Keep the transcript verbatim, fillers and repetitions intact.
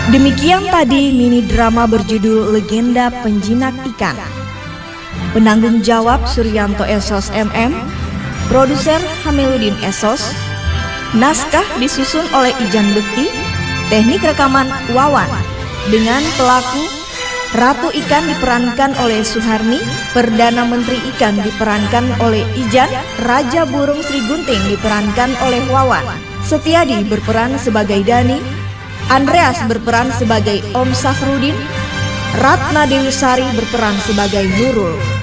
Demikian tadi mini drama berjudul Legenda Penjinak Ikan. Penanggung jawab Suryanto Esos M M, produser Hamiludin Esos, naskah disusun oleh Ijan Bekti, teknik rekaman Wawan, dengan pelaku Ratu Ikan diperankan oleh Suharni, Perdana Menteri Ikan diperankan oleh Ijan, Raja Burung Sri Gunting diperankan oleh Wawan, Setiadi berperan sebagai Dani, Andreas berperan sebagai Om Safrudin, Ratna Dewi Sari berperan sebagai Nurul.